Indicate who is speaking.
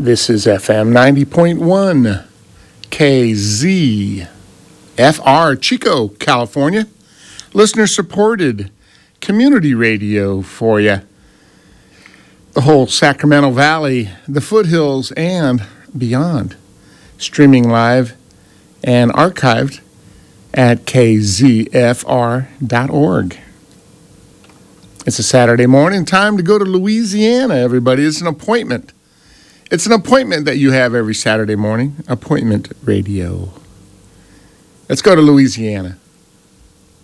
Speaker 1: This is FM 90.1 KZFR, Chico, California. Listener-supported community radio for you. The whole Sacramento Valley, the foothills, and beyond. Streaming live and archived at kzfr.org. It's a Saturday morning. Time to go to Louisiana, everybody. It's an appointment. It's an appointment that you have every Saturday morning. Appointment radio. Let's go to Louisiana.